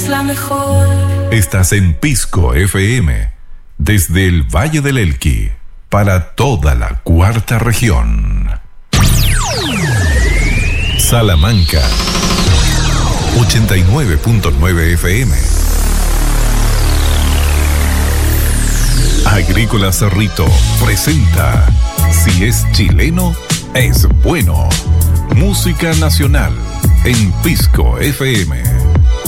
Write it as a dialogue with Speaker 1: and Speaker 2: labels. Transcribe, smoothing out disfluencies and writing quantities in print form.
Speaker 1: la mejor.
Speaker 2: Estás en Pisco FM, desde el Valle del Elqui, para toda la cuarta región. Salamanca, 89.9 FM. Agrícola Cerrito presenta Si es chileno, es bueno. Música nacional en Pisco FM.